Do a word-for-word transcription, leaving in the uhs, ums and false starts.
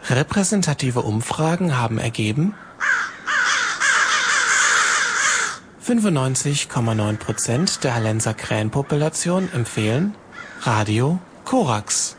Repräsentative Umfragen haben ergeben, fünfundneunzig Komma neun Prozent der Hallenser Krähenpopulation empfehlen Radio Korax.